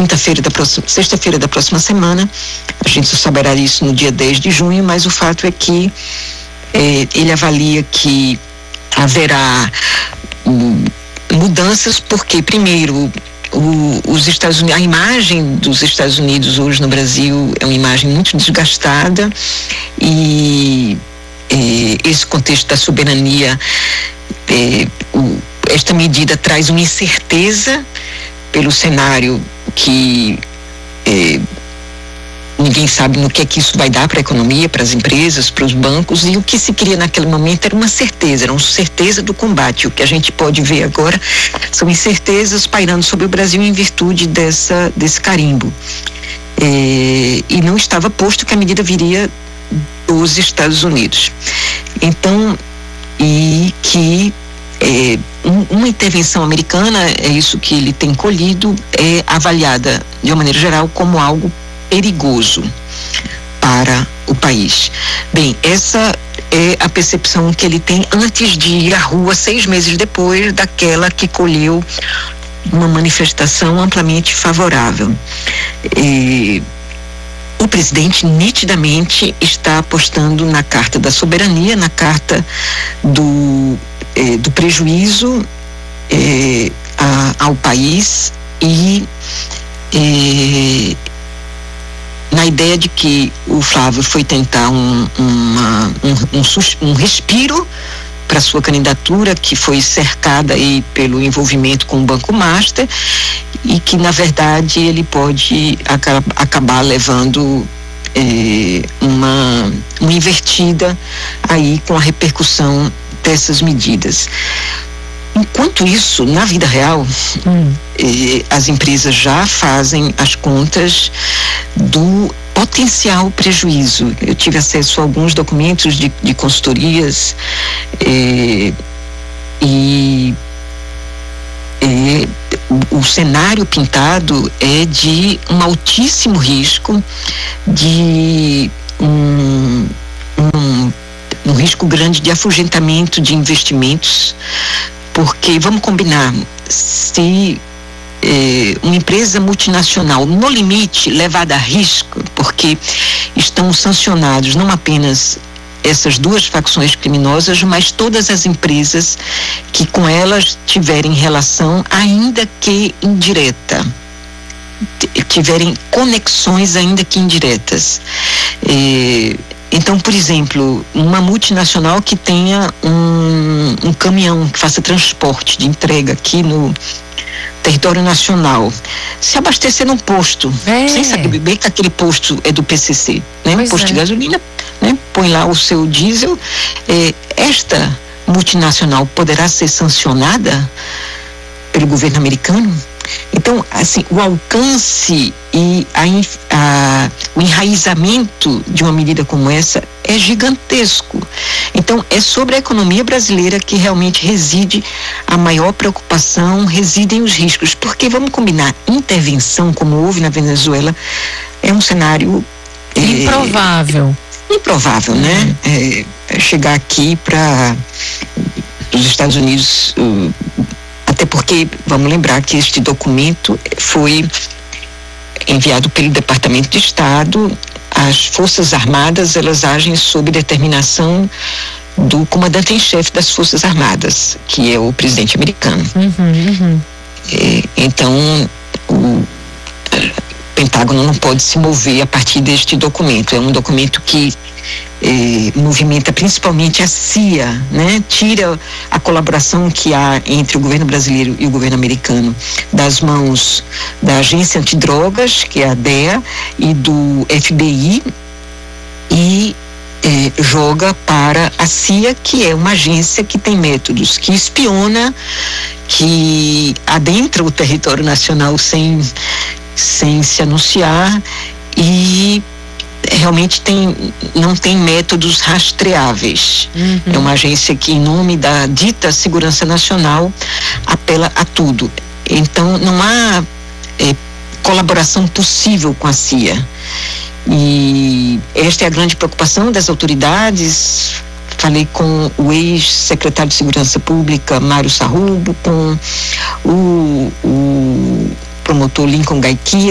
sexta-feira da próxima semana. A gente só saberá isso no dia 10 de junho, mas o fato é que ele avalia que haverá mudanças, porque, primeiro, os Estados Unidos, a imagem dos Estados Unidos hoje no Brasil é uma imagem muito desgastada, e esse contexto da soberania, esta medida traz uma incerteza pelo cenário que ninguém sabe no que é que isso vai dar para a economia, para as empresas, para os bancos, e o que se queria naquele momento era uma certeza do combate. O que a gente pode ver agora são incertezas pairando sobre o Brasil em virtude desse carimbo. E não estava posto que a medida viria dos Estados Unidos. Então, e que uma intervenção americana, é isso que ele tem colhido, é avaliada de uma maneira geral como algo perigoso para o país. Bem, essa é a percepção que ele tem antes de ir à rua 6 meses depois daquela que colheu uma manifestação amplamente favorável. O presidente nitidamente está apostando na carta da soberania, na carta do prejuízo ao país, e na ideia de que o Flávio foi tentar um respiro para sua candidatura, que foi cercada aí pelo envolvimento com o Banco Master, e que, na verdade, ele pode acabar levando uma invertida aí com a repercussão dessas medidas. Enquanto isso, na vida real, as empresas já fazem as contas do potencial prejuízo. Eu tive acesso a alguns documentos de consultorias o cenário pintado é de um altíssimo risco, de um risco grande de afugentamento de investimentos, porque, vamos combinar, se uma empresa multinacional, no limite, levada a risco, porque estão sancionados não apenas essas duas facções criminosas, mas todas as empresas que com elas tiverem relação, ainda que indireta, tiverem conexões ainda que indiretas. Então, por exemplo, uma multinacional que tenha um caminhão que faça transporte de entrega aqui no território nacional, se abastecer num posto, sem saber bem que aquele posto é do PCC, né? Posto de gasolina, né? Põe lá o seu diesel, esta multinacional poderá ser sancionada pelo governo americano? Então, assim, o alcance e o enraizamento de uma medida como essa é gigantesco. Então, é sobre a economia brasileira que realmente reside a maior preocupação, residem os riscos. Porque, vamos combinar, intervenção como houve na Venezuela é um cenário improvável, né? Chegar aqui para os Estados Unidos, até porque, vamos lembrar que este documento foi enviado pelo Departamento de Estado. As Forças Armadas, elas agem sob determinação do comandante em chefe das Forças Armadas, que é o presidente americano. Então, o Pentágono não pode se mover a partir deste documento. É um documento que movimenta principalmente a CIA, né? Tira a colaboração que há entre o governo brasileiro e o governo americano das mãos da Agência Antidrogas, que é a DEA, e do FBI, e joga para a CIA, que é uma agência que tem métodos, que espiona, que adentra o território nacional sem se anunciar, e realmente não tem métodos rastreáveis. É uma agência que, em nome da dita segurança nacional, apela a tudo. Então, não há colaboração possível com a CIA. E esta é a grande preocupação das autoridades. Falei com o ex-secretário de Segurança Pública, Mário Sarrubo, com o promotor Lincoln Gaiquia,